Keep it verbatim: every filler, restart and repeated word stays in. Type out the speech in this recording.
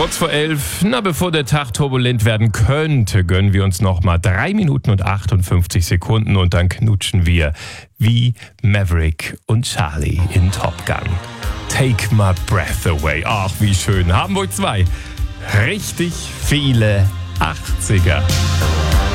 Kurz vor elf, na bevor der Tag turbulent werden könnte, gönnen wir uns noch mal drei Minuten und achtundfünfzig Sekunden und dann knutschen wir wie Maverick und Charlie in Top Gun. Take my breath away. Ach, wie schön. Hamburg zwei. Richtig viele achtziger.